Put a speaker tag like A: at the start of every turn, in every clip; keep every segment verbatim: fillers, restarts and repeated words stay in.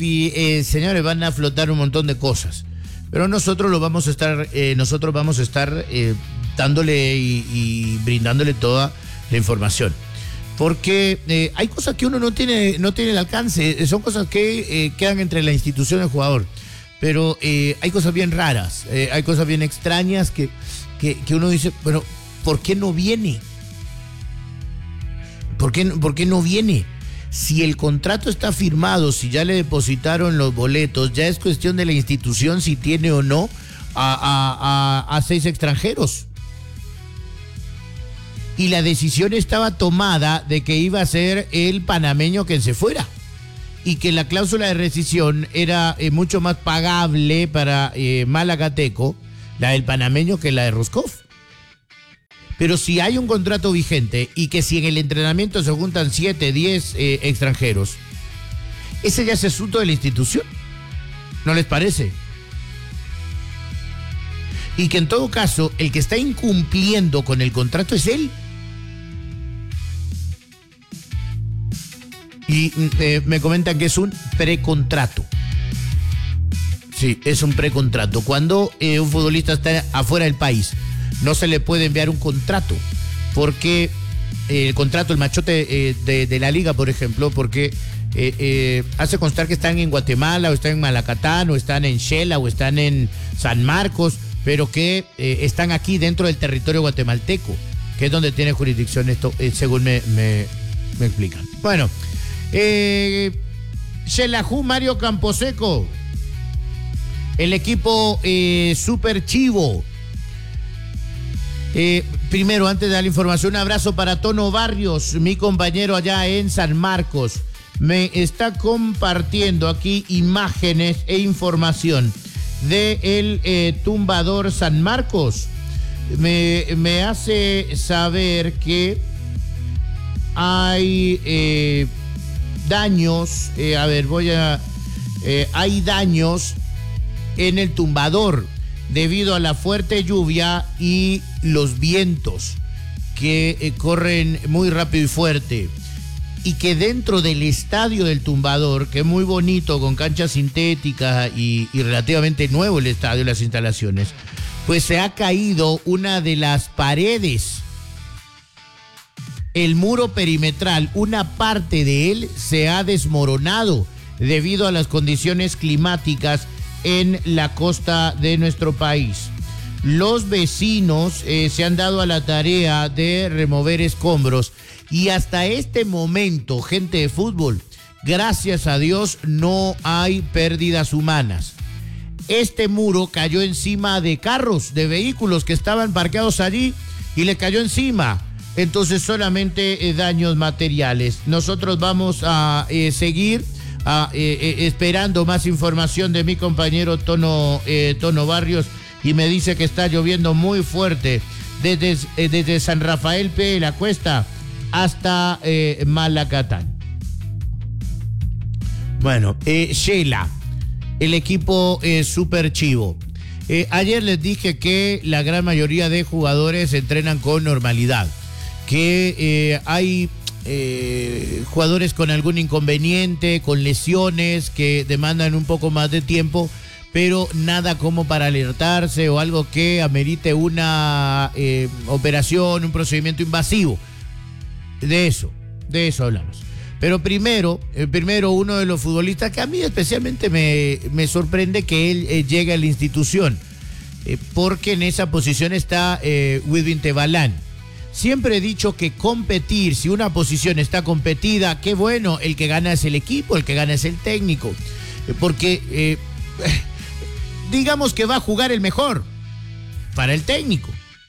A: Y eh, señores, van a flotar un montón de cosas. Pero nosotros lo vamos a estar, eh, nosotros vamos a estar eh, dándole y, y brindándole toda la información. Porque eh, hay cosas que uno no tiene, no tiene el alcance, son cosas que eh, quedan entre la institución y el jugador. Pero eh, hay cosas bien raras, eh, hay cosas bien extrañas que, que, que uno dice, bueno, ¿por qué no viene? ¿Por qué, ¿Por qué no viene? Si el contrato está firmado, si ya le depositaron los boletos, ya es cuestión de la institución si tiene o no a, a, a, a seis extranjeros. Y la decisión estaba tomada de que iba a ser el panameño quien se fuera. Y que la cláusula de rescisión era eh, mucho más pagable para eh, Malacateco, la del panameño, que la de Roscoff. Pero si hay un contrato vigente y que si en el entrenamiento se juntan siete, diez eh, extranjeros, ese ya es asunto de la institución. ¿No les parece? Y que en todo caso, el que está incumpliendo con el contrato es él. Y eh, me comentan que es un precontrato. Sí, es un precontrato. Cuando eh, un futbolista está afuera del país, no se le puede enviar un contrato, porque eh, el contrato, el machote eh, de, de la liga, por ejemplo, porque eh, eh, hace constar que están en Guatemala, o están en Malacatán, o están en Xela, o están en San Marcos, pero que eh, están aquí dentro del territorio guatemalteco, que es donde tiene jurisdicción esto, eh, según me, me, me explican. Bueno, eh, Xelajú, Mario Camposeco, el equipo eh, Super Chivo. Eh, primero, antes de dar la información, un abrazo para Tono Barrios, mi compañero allá en San Marcos. Me está compartiendo aquí imágenes e información de el eh, tumbador San Marcos. Me, me hace saber que hay eh, daños, eh, a ver, voy a... Eh, hay daños en el tumbador debido a la fuerte lluvia y los vientos que eh, corren muy rápido y fuerte, y que dentro del estadio del tumbador, que es muy bonito, con canchas sintéticas y, y relativamente nuevo el estadio, las instalaciones, pues se ha caído una de las paredes, el muro perimetral, una parte de él se ha desmoronado debido a las condiciones climáticas en la costa de nuestro país. Los vecinos eh, se han dado a la tarea de remover escombros y hasta este momento, gente de fútbol, gracias a Dios no hay pérdidas humanas. Este muro cayó encima de carros, de vehículos que estaban parqueados allí y le cayó encima. Entonces solamente eh, daños materiales. Nosotros vamos a eh, seguir Ah, eh, eh, esperando más información de mi compañero Tono, eh, Tono Barrios, y me dice que está lloviendo muy fuerte desde, eh, desde San Rafael P. de la Cuesta hasta eh, Malacatán. Bueno, eh, Xela, el equipo eh, Super Chivo. Eh, ayer les dije que la gran mayoría de jugadores entrenan con normalidad, que eh, hay Eh, jugadores con algún inconveniente, con lesiones que demandan un poco más de tiempo, pero nada como para alertarse o algo que amerite una eh, operación, un procedimiento invasivo. De eso, de eso hablamos. Pero primero, eh, primero uno de los futbolistas que a mí especialmente me, me sorprende que él eh, llegue a la institución, eh, porque en esa posición está eh, Wilvin Tebalán. Siempre he dicho que competir, si una posición está competida, qué bueno, el que gana es el equipo, el que gana es el técnico. Porque eh, digamos que va a jugar el mejor para el técnico.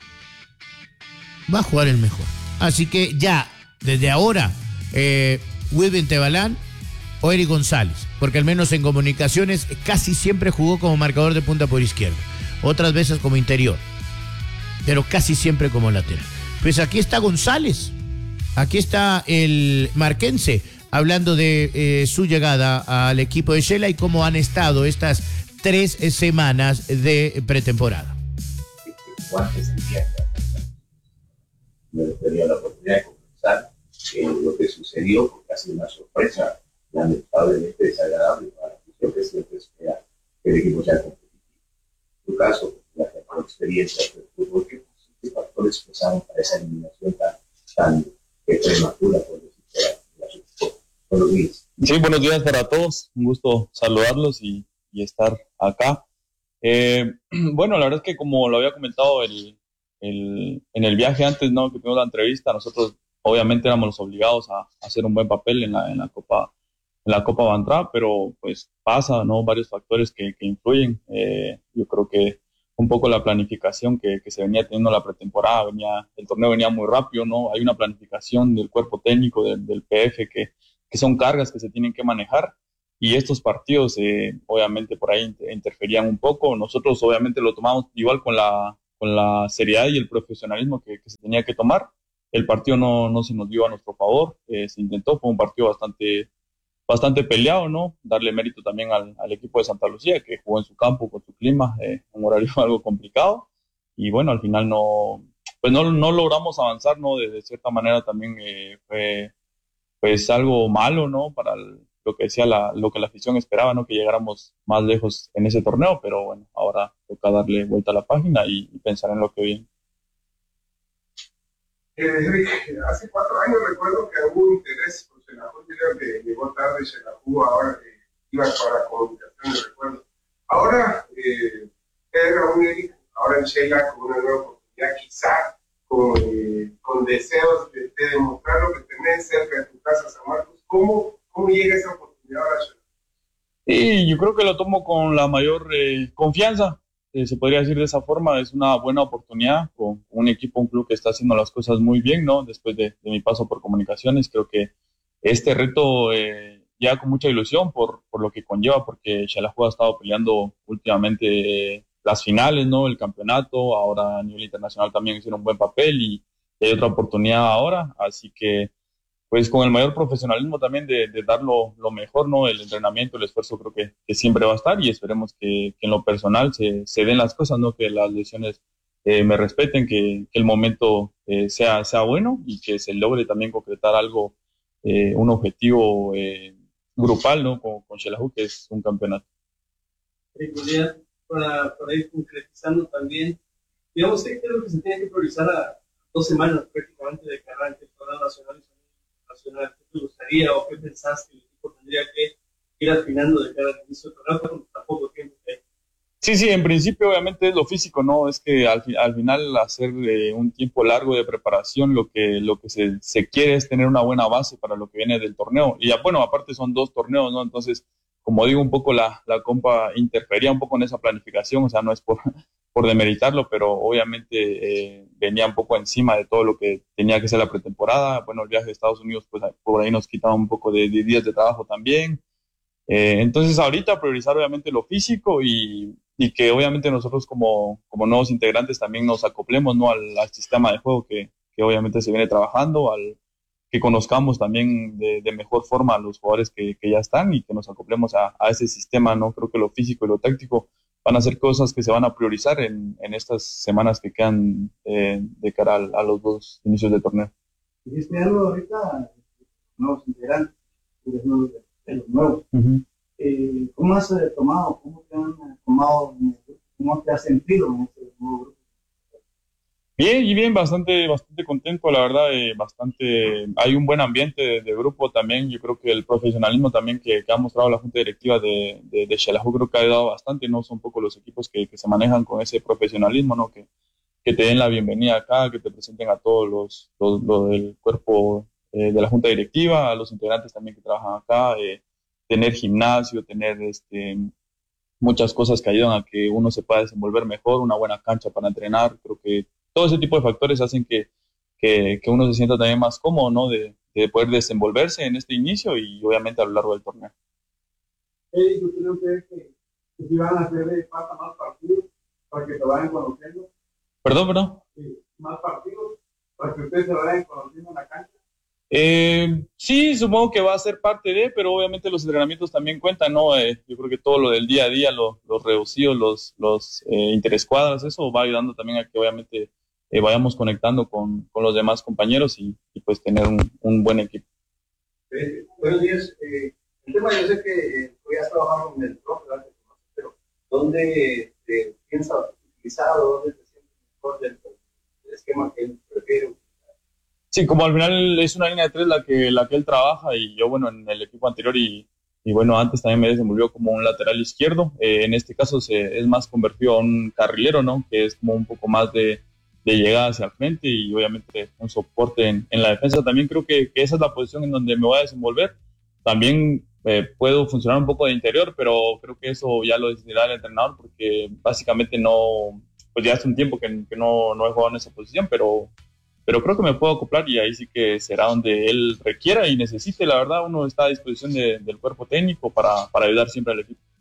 A: Va a jugar el mejor. Así que ya, desde ahora, eh, Wilvin Tebalán o Eric González, porque al menos en comunicaciones casi siempre jugó como marcador de punta por izquierda, otras veces como interior, pero casi siempre como lateral. Pues aquí está González, aquí está el marquense, hablando de eh, su llegada al equipo de Xela y cómo han estado estas tres semanas de pretemporada.
B: Antes del viaje, me tenía la oportunidad de conversar eh, lo que sucedió, porque ha sido una sorpresa lamentablemente desagradable para que siempre espera que el equipo sea competitivo. En tu caso, la experiencia del fútbol, ¿qué factores pesaron para esa eliminación tan, tan prematura, por decirlo así? Buenos días.
C: Sí, buenos días para todos. Un gusto saludarlos y, y estar acá. Eh, bueno, la verdad es que como lo había comentado el, el, en el viaje antes, ¿no?, que tuvimos la entrevista, nosotros obviamente éramos los obligados a, a hacer un buen papel en la, en la Copa en la Copa Bantra, pero pues pasa, ¿no?, varios factores que, que influyen. Eh, yo creo que un poco la planificación que, que se venía teniendo la pretemporada, venía, el torneo venía muy rápido, ¿no? Hay una planificación del cuerpo técnico, del, del P F, que, que son cargas que se tienen que manejar, y estos partidos eh, obviamente por ahí interferían un poco. Nosotros obviamente lo tomamos igual con la, con la seriedad y el profesionalismo que, que se tenía que tomar. El partido no, no se nos dio a nuestro favor, eh, se intentó, fue un partido bastante bastante peleado, ¿no? Darle mérito también al, al equipo de Santa Lucía, que jugó en su campo con su clima, eh, un horario algo complicado, y bueno, al final no, pues no, no logramos avanzar, ¿no? De, de cierta manera también eh, fue pues algo malo, ¿no? Para el, lo que decía la, lo que la afición esperaba, ¿no? Que llegáramos más lejos en ese torneo, pero bueno, ahora toca darle vuelta a la página y, y pensar en lo que viene.
D: Eh, hace cuatro años recuerdo que hubo interés, pues en la creo que llegó tarde y se la jugó, ahora que eh, iba para comunicaciones, recuerdo. Ahora, eh, era un Eric, ahora en Sheila con una nueva oportunidad, quizá con, eh, con deseos de, de demostrar lo que tenés cerca de tu casa, San Marcos. ¿Cómo, cómo llega esa oportunidad ahora, Sheila?
C: Sí, yo creo que lo tomo con la mayor eh, confianza. Eh, se podría decir de esa forma, es una buena oportunidad con un equipo, un club que está haciendo las cosas muy bien, ¿no? Después de, de mi paso por comunicaciones, creo que este reto eh, ya con mucha ilusión por, por lo que conlleva, porque Xelajú ha estado peleando últimamente eh, las finales, ¿no? El campeonato, ahora a nivel internacional también hicieron un buen papel y hay otra oportunidad ahora, así que pues con el mayor profesionalismo también de, de dar lo, lo mejor, ¿no? El entrenamiento, el esfuerzo creo que, que siempre va a estar, y esperemos que, que en lo personal se, se den las cosas, ¿no? Que las lesiones eh, me respeten, que, que el momento eh, sea, sea bueno y que se logre también concretar algo, eh, un objetivo eh, grupal, ¿no? Con, con Xelajú, que es un campeonato.
E: Eh, para, para ir concretizando también, digamos, ¿qué es lo que se tiene que priorizar a dos semanas prácticamente de que arranque el torneo nacional y nacional? ¿Qué te gustaría o qué pensás que el equipo tendría que ir afinando de cara al inicio del torneo con tan poco tiempo que hay?
C: Sí, sí, en principio obviamente es lo físico, ¿no? Es que al, al final hacer eh, un tiempo largo de preparación, lo que, lo que se, se quiere es tener una buena base para lo que viene del torneo. Y ya, bueno, aparte son dos torneos, ¿no? Entonces, como digo, un poco la, la compa interfería un poco en esa planificación, o sea, no es por, por demeritarlo, pero obviamente eh, venía un poco encima de todo lo que tenía que ser la pretemporada. Bueno, el viaje de Estados Unidos, pues por ahí nos quitaba un poco de, de días de trabajo también. Eh, entonces ahorita priorizar obviamente lo físico y, y que obviamente nosotros como, como nuevos integrantes también nos acoplemos, ¿no? al, al sistema de juego que, que obviamente se viene trabajando, al que conozcamos también de, de mejor forma a los jugadores que, que ya están y que nos acoplemos a, a ese sistema, ¿no? Creo que lo físico y lo táctico van a ser cosas que se van a priorizar en, en estas semanas que quedan eh, de cara a, a los dos inicios de torneo.
E: Y este año ahorita nuevos integrantes, los nuevos de los nuevos. Uh-huh. Eh, ¿Cómo has eh, tomado, cómo te han tomado, cómo te has sentido en este nuevo grupo?
C: Bien, y bien, bastante, bastante contento, la verdad, eh, bastante, hay un buen ambiente de, de grupo también. Yo creo que el profesionalismo también que, que ha mostrado la Junta Directiva de, de, de Xelajú creo que ha ayudado bastante, ¿no? Son pocos los equipos que, que se manejan con ese profesionalismo, ¿no? Que, que te den la bienvenida acá, que te presenten a todos los, los, los del cuerpo eh, de la Junta Directiva, a los integrantes también que trabajan acá, eh, tener gimnasio, tener este, muchas cosas que ayudan a que uno se pueda desenvolver mejor, una buena cancha para entrenar. Creo que todo ese tipo de factores hacen que, que, que uno se sienta también más cómodo, ¿no? De, de poder desenvolverse en este inicio y obviamente a lo largo del torneo.
E: Hey, yo creo que, que, que si van a hacer falta más partidos para que se vayan conociendo.
C: ¿Perdón, perdón?
E: Sí, más partidos para que ustedes se vayan conociendo en la cancha.
C: Eh, sí, supongo que va a ser parte de, pero obviamente los entrenamientos también cuentan, ¿no? Eh, yo creo que todo lo del día a día, lo, los reducidos, los, los eh, interescuadras, eso va ayudando también a que obviamente eh, vayamos conectando con, con los demás compañeros y, y pues tener un, un buen equipo.
E: Eh, buenos días. Eh, el tema, yo sé que eh, voy a trabajar con el profe. ¿dónde te piensa utilizar o dónde te sientes mejor del, del esquema que él prefiere?
C: Sí, como al final es una línea de tres la que, la que él trabaja, y yo, bueno, en el equipo anterior y, y bueno, antes también me desenvolvió como un lateral izquierdo. Eh, en este caso se, es más convertido a un carrilero, ¿no? Que es como un poco más de, de llegada hacia el frente y obviamente un soporte en, en la defensa. También creo que, que esa es la posición en donde me voy a desenvolver. También eh, puedo funcionar un poco de interior, pero creo que eso ya lo decidirá el entrenador, porque básicamente no, pues ya hace un tiempo que, que no, no he jugado en esa posición, pero, pero creo que me puedo acoplar y ahí sí que será donde él requiera y necesite. La verdad, uno está a disposición de, del cuerpo técnico para, para ayudar siempre al equipo.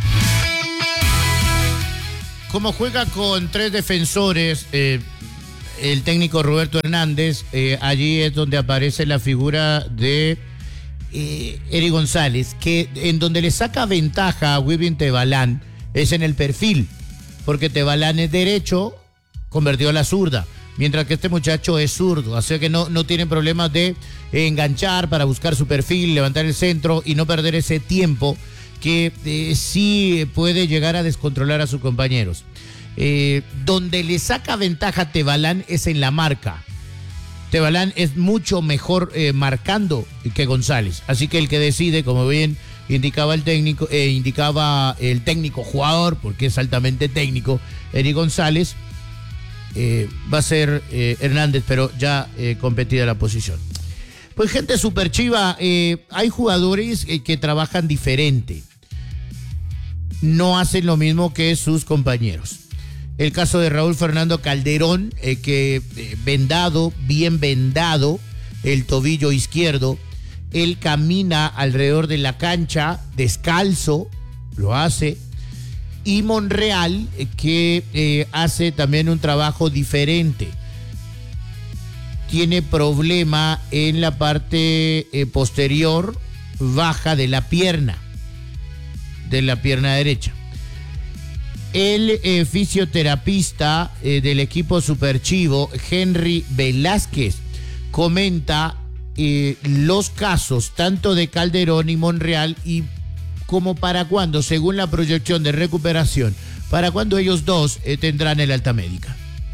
A: Como juega con tres defensores, eh, el técnico Roberto Hernández, eh, allí es donde aparece la figura de eh, Eri González, que en donde le saca ventaja a Wilvin Tebalán es en el perfil, porque Tebalán es derecho, convertido a la zurda, mientras que este muchacho es zurdo, así que no, no tienen problemas de enganchar para buscar su perfil, levantar el centro y no perder ese tiempo que eh, sí puede llegar a descontrolar a sus compañeros. Eh, donde le saca ventaja a Tebalán es en la marca. Tebalán es mucho mejor eh, marcando que González, así que el que decide, como bien indicaba el técnico, eh, indicaba el técnico jugador, porque es altamente técnico, Eri González, eh, va a ser eh, Hernández, pero ya eh, competida la posición. Pues gente super chiva, eh, hay jugadores eh, que trabajan diferente, no hacen lo mismo que sus compañeros. El caso de Raúl Fernando Calderón, eh, que eh, vendado, bien vendado, el tobillo izquierdo, él camina alrededor de la cancha descalzo, lo hace. Y Monreal, eh, que eh, hace también un trabajo diferente. Tiene problema en la parte eh, posterior baja de la pierna, de la pierna derecha. El eh, fisioterapista eh, del equipo Superchivo, Henry Velázquez, comenta eh, los casos tanto de Calderón y Monreal y como para cuándo, según la proyección de recuperación, para cuándo ellos dos eh, tendrán el alta médica.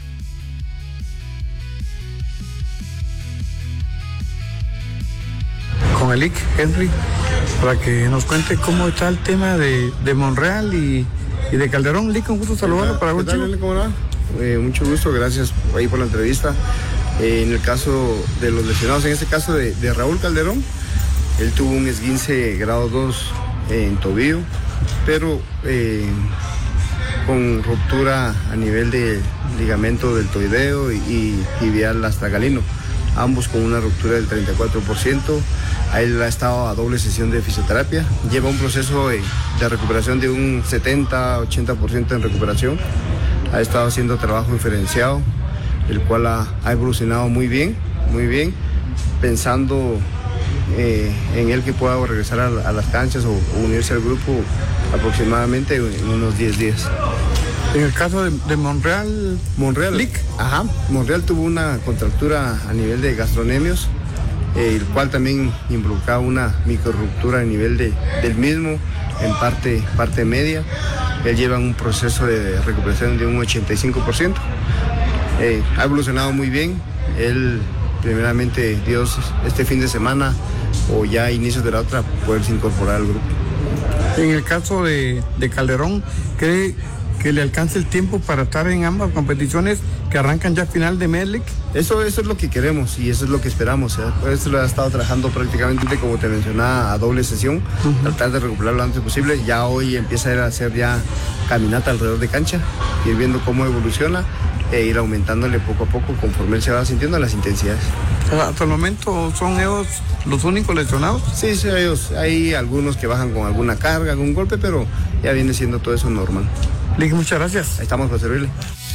F: Con el I C, Henry, para que nos cuente cómo está el tema de, de Monreal y, y de Calderón. Lick, un gusto saludarlo para
G: ¿Qué tal, ¿Cómo va? Eh, mucho gusto, gracias ahí por la entrevista. Eh, en el caso de los lesionados, en este caso de, de Raúl Calderón, él tuvo un esguince grado dos eh, en tobillo, pero eh, con ruptura a nivel de ligamento deltoideo y, y tibial astragalino, ambos con una ruptura del treinta y cuatro por ciento. A él ha estado a doble sesión de fisioterapia, lleva un proceso de, de recuperación de un setenta a ochenta por ciento en recuperación. Ha estado haciendo trabajo diferenciado, el cual ha, ha evolucionado muy bien, muy bien, pensando eh, en él que pueda regresar a, a las canchas o, o unirse al grupo aproximadamente en unos diez días.
F: En el caso de, de Monreal,
G: Monreal,
F: Lick.
G: Ajá, Monreal tuvo una contractura a nivel de gastronemios, eh, el cual también involucraba una microruptura a nivel de, del mismo, en parte, parte media. Él lleva un proceso de recuperación de un ochenta y cinco por ciento. Eh, ha evolucionado muy bien. Él, primeramente, Dios, este fin de semana o ya a inicios de la otra, poderse incorporar al grupo.
F: En el caso de, de Calderón, ¿cree que le alcance el tiempo para estar en ambas competiciones que arrancan ya a final de mes, Lick?
G: Eso, eso es lo que queremos y eso es lo que esperamos. ¿eh? Por eso lo ha estado trabajando prácticamente, como te mencionaba, a doble sesión, uh-huh. tratar de recuperarlo lo antes posible. Ya hoy empieza a hacer ya caminata alrededor de cancha, ir viendo cómo evoluciona e ir aumentándole poco a poco conforme él se va sintiendo las intensidades.
F: ¿Hasta el momento son ellos los únicos lesionados?
G: Sí, sí, ellos. Hay algunos que bajan con alguna carga, algún golpe, pero ya viene siendo todo eso normal.
F: Lick, muchas gracias.
G: Ahí estamos para servirle.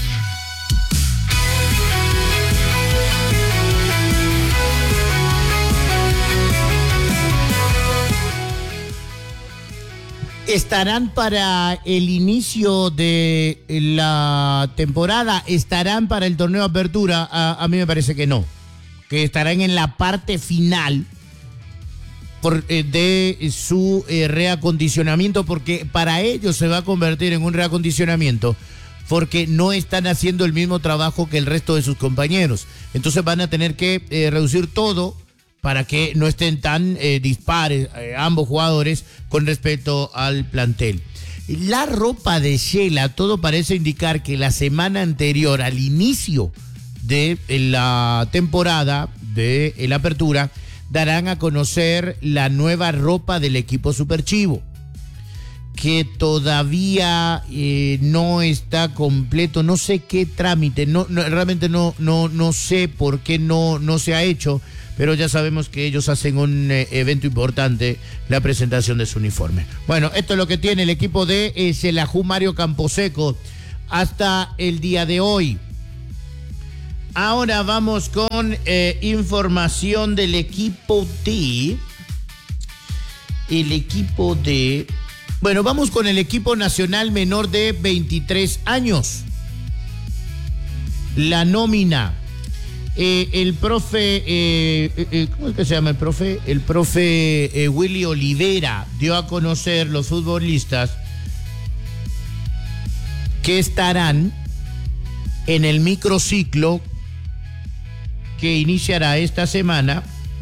A: ¿Estarán para el inicio de la temporada? ¿Estarán para el torneo de apertura? A, a mí me parece que no. Que estarán en la parte final por, eh, de su eh, reacondicionamiento, porque para ellos se va a convertir en un reacondicionamiento, porque no están haciendo el mismo trabajo que el resto de sus compañeros. Entonces van a tener que eh, reducir todo para que no estén tan eh, dispares eh, ambos jugadores con respecto al plantel. La ropa de Shela, todo parece indicar que la semana anterior al inicio de la temporada de la apertura darán a conocer la nueva ropa del equipo Superchivo, que todavía eh, no está completo. No sé qué trámite, no, no realmente no, no, no sé por qué no, no se ha hecho, pero ya sabemos que ellos hacen un eh, evento importante, la presentación de su uniforme. Bueno, esto es lo que tiene el equipo de eh, Xelajú Mario Camposeco hasta el día de hoy. Ahora vamos con eh, información del equipo de... El equipo de... Bueno, vamos con el equipo nacional menor de veintitrés años. La nómina. Eh, el profe, eh, eh, ¿cómo es que se llama el profe? El profe eh, Willy Olivera dio a conocer los futbolistas que estarán en el microciclo que iniciará esta semana